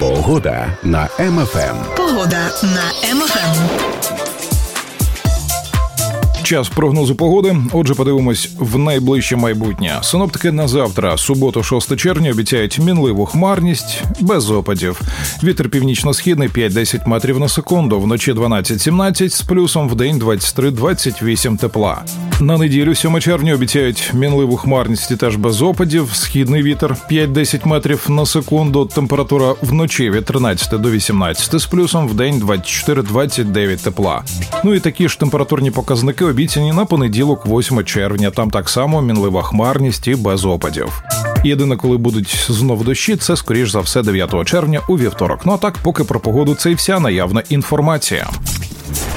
Погода на МФМ. Погода на МФМ. Час прогнозу погоди. Отже, подивимось в найближче майбутнє. Синоптики на завтра, суботу, 6 червня, обіцяють мінливу хмарність, без опадів. Вітер північно-східний 5-10 метрів на секунду, вночі 12-17, з плюсом вдень 23-28 тепла. На неділю, 7 червня, обіцяють мінливу хмарність і теж без опадів. Східний вітер 5-10 метрів на секунду, температура вночі від 13 до 18, з плюсом вдень 24-29 тепла. Ну і такі ж температурні показники обіцяні на понеділок, 8 червня. Там так само мінлива хмарність і без опадів. Єдине, коли будуть знов дощі, це, скоріш за все, 9 червня у вівторок. Ну а так, поки про погоду, це і вся наявна інформація.